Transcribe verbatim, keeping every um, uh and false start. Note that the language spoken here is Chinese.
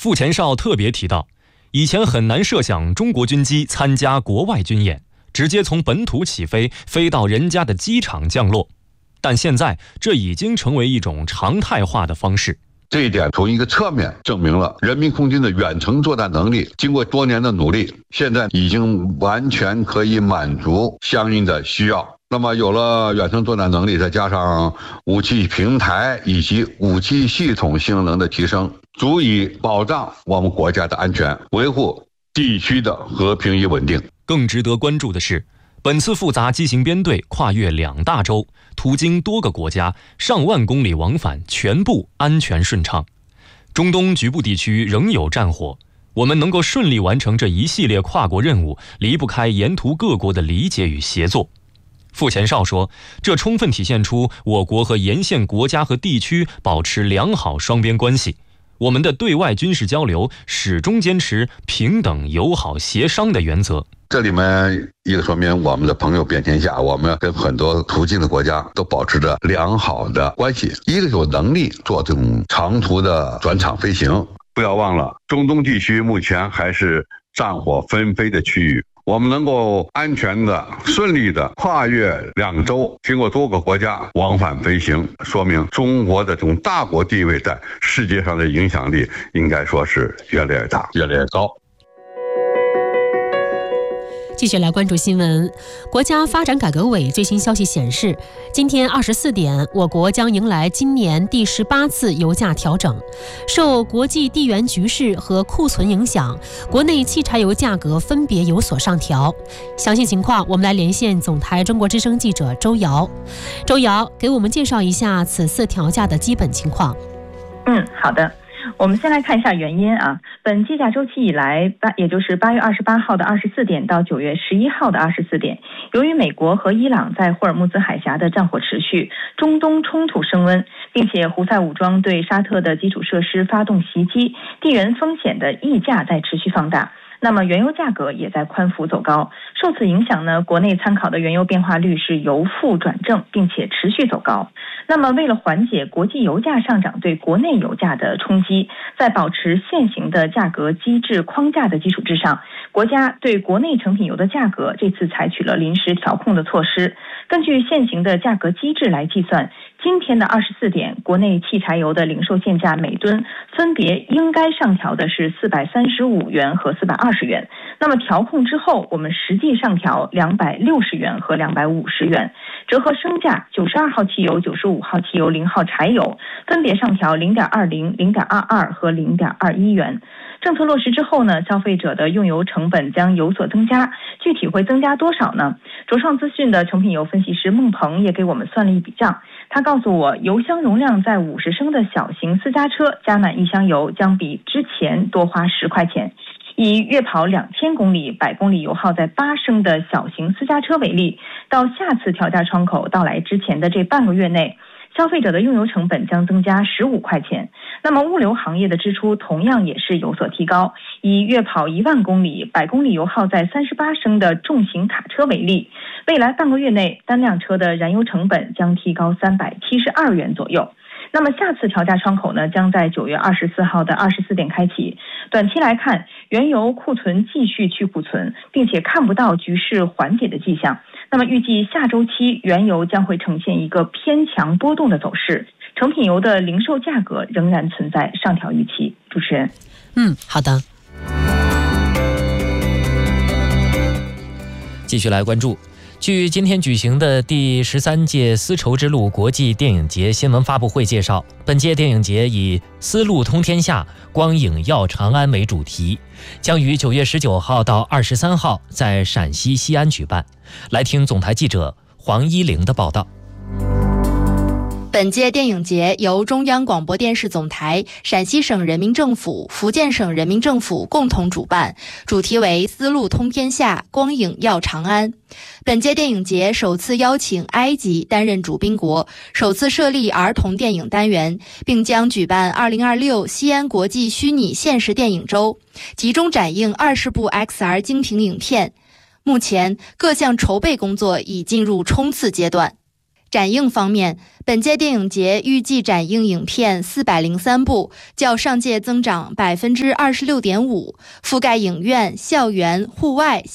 傅前哨特别提到，以前很难设想中国军机参加国外军演，直接从本土起飞，飞到人家的机场降落。但现在这已经成为一种常态化的方式。 这一点从一个侧面证明了人民空军的远程作战能力，经过多年的努力，现在已经完全可以满足相应的需要。那么有了远程作战能力，再加上武器平台以及武器系统性能的提升，足以保障我们国家的安全，维护地区的和平与稳定。 更值得关注的是，本次复杂机型编队跨越两大洲，途经多个国家，上万公里往返全部安全顺畅。中东局部地区仍有战火，我们能够顺利完成这一系列跨国任务，离不开沿途各国的理解与协作。傅前哨说，这充分体现出我国和沿线国家和地区保持良好双边关系。我们的对外军事交流始终坚持平等、友好、协商的原则。 这里面一个说明我们的朋友遍天下，我们跟很多途径的国家都保持着良好的关系。一个有能力做这种长途的转场飞行，不要忘了，中东地区目前还是战火纷飞的区域。我们能够安全的、顺利的跨越两洲，经过多个国家往返飞行，说明中国的这种大国地位在世界上的影响力应该说是越来越大、越来越高。 继续来关注新闻。国家发展改革委最新消息显示，今天二十四点，我国将迎来今年第十八次油价调整。受国际地缘局势和库存影响，国内汽柴油价格分别有所上调。详细情况，我们来连线总台中国之声记者周瑶。周瑶，给我们介绍一下此次调价的基本情况。 嗯，好的。我们先来看一下原因啊。本计价周期以来，八也就是八月二十八号的二十四点到九月十一号的二十四点，由于美国和伊朗在霍尔木兹海峡的战火持续，中东冲突升温，并且胡塞武装对沙特的基础设施发动袭击，地缘风险的溢价在持续放大。那么原油价格也在宽幅走高，受此影响呢，国内参考的原油变化率是由负转正，并且持续走高。那么为了缓解国际油价上涨对国内油价的冲击，在保持现行的价格机制框架的基础之上，国家对国内成品油的价格这次采取了临时调控的措施。根据现行的价格机制来计算，今天的二十四点，国内汽柴油的零售现价每吨分别应该上调的是四百三十五元和四百二十元。那么调控之后，我们实际上调两百六十元和两百五十元，折合升价九十二号汽油、九十五号汽油、零号柴油分别上调零点二零、零点二二和零点二一元。政策落实之后呢，消费者的用油成本将有所增加，具体会增加多少呢？卓创资讯的成品油分析师孟鹏也给我们算了一笔账，他告诉我，油箱容量在五十升的小型私家车加满一箱油将比之前多花十块钱。以月跑两千公里、百公里油耗在八升的小型私家车为例，到下次调价窗口到来之前的这半个月内，消费者的用油成本将增加十五块钱。那么物流行业的支出同样也是有所提高，以月跑一万公里、百公里油耗在三十八升的重型卡车为例，未来半个月内单辆车的燃油成本将提高三百七十二元左右。那么下次调价窗口呢，将在九月二十四号的二十四点开启。短期来看，原油库存继续去库存，并且看不到局势缓解的迹象。那么预计下周期原油将会呈现一个偏强波动的走势，成品油的零售价格仍然存在上调预期。主持人， 嗯，好的。 继续来关注。据今天举行的第十三届丝绸之路国际电影节新闻发布会介绍，本届电影节以“丝路通天下，光影耀长安”为主题，将于九月十九号到二十三号在陕西西安举办。来听总台记者黄一玲的报道。 本届电影节由中央广播电视总台、陕西省人民政府、福建省人民政府共同主办，主题为“丝路通天下，光影耀长安”。本届电影节首次邀请埃及担任主宾国，首次设立儿童电影单元，并将举办二零二六西安国际虚拟现实电影周，集中展映二十部 X R 精品影片。目前各项筹备工作已进入冲刺阶段。 展映方面，本届电影节预计展映影片四百零三部，较上届增长百分之二十六点五，覆盖影院、校园、户外。